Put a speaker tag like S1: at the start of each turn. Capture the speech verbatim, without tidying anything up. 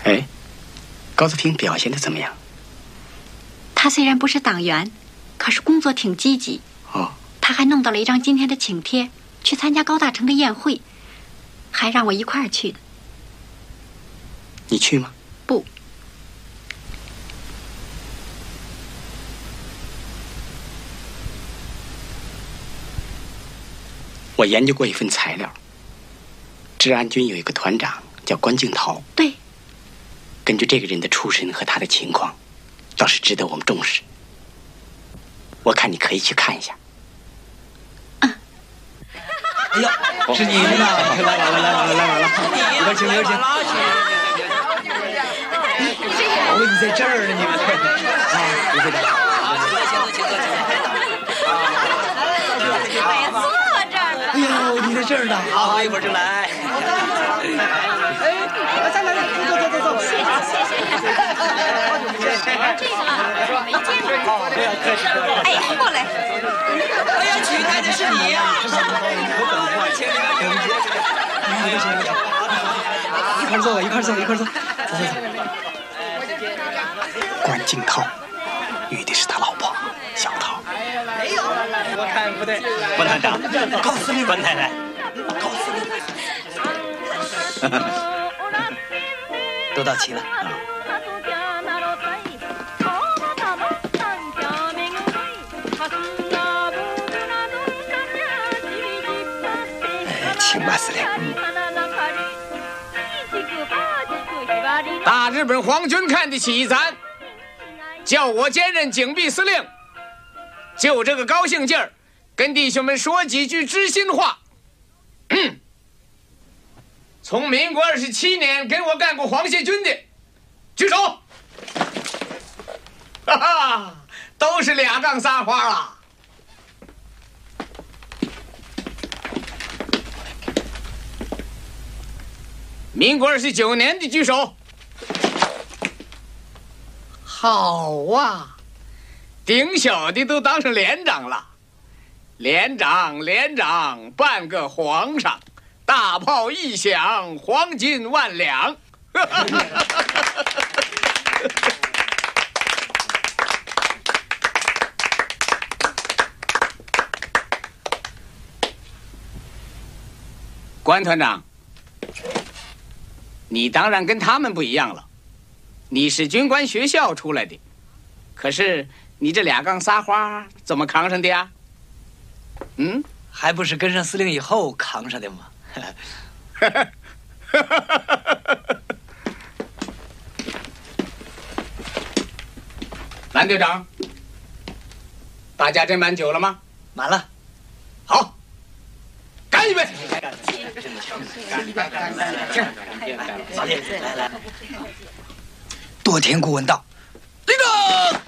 S1: 哎，高子婷表现的怎么样？
S2: 他虽然不是党员，可是工作挺积极。
S1: 哦，
S2: 他还弄到了一张今天的请帖，去参加高大成的宴会，还让我一块儿去的。
S1: 你去吗？
S2: 不。
S1: 我研究过一份材料，治安军有一个团长叫关敬陶。
S2: 对。
S1: 根据这个人的出身和他的情况，倒是值得我们重视。我看你可以去看一下。
S2: 嗯。
S3: 哎呦，是你们呐！来来来来来来来，一块请，一块请。哦，你在这儿呢，你们。啊，不会的。哎呦，你在这儿呢！好，一会儿就来。哎，来来来，走走走走。谢谢谢谢。这个啊，没见过。
S2: 哎，过来。
S3: 哎呀，娶太太是你呀！一块坐吧，一块坐，一块坐。走走走。
S1: 关敬涛，女的是他老婆小涛。
S3: 没有，我看不对。关团长，高司令，关太太，高司令，都到齐了啊。
S1: 请吧，司令。
S4: 大日本皇军看得起咱，叫我兼任警备司令，就这个高兴劲儿，跟弟兄们说几句知心话。嗯，从民国二十七年跟我干过皇协军的，举手。哈哈，都是俩杠仨花啊。民国二十九年的举手。好啊，顶小的都当上连长了，连长连长半个皇上，大炮一响，黄金万两。关团长，你当然跟他们不一样了，你是军官学校出来的，可是你这俩杠仨花怎么扛上的呀？嗯，
S3: 还不是跟上司令以后扛上的吗？
S4: 蓝队长，大家斟满酒了吗？
S3: 满了。
S4: 好，干一杯！
S3: 早点来来，多田顾问到，立正。